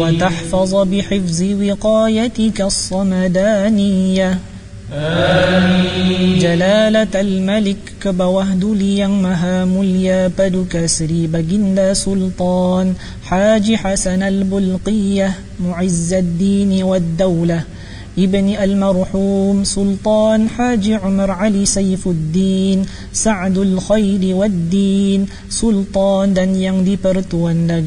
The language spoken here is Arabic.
وتحفظ بحفظ وقايتك الصمدانية. جلالة الملك كبوهدلي yang maha mulia paduka Sri Baginda Sultan Haji Hasan al-Bulqiyah Mu'izzuddin wad-Daulah ibni al-marhum Sultan Haji Umar Ali Saifuddin Sa'dul Khairi wad-Din Sultan dan yang dipertuan